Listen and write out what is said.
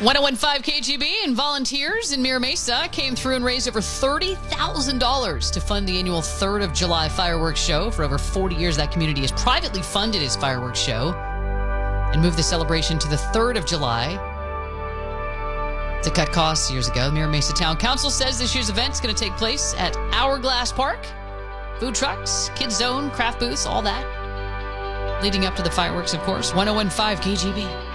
1015 KGB and volunteers in Mira Mesa came through and raised over $30,000 to fund the annual 3rd of July fireworks show. For over 40 years, that community has privately funded its fireworks show and moved the celebration to the 3rd of July to cut costs years ago. The Mira Mesa Town Council says this year's event is going to take place at Hourglass Park. Food trucks, kids zone, craft booths, all that. Leading up to the fireworks, of course. 1015 KGB.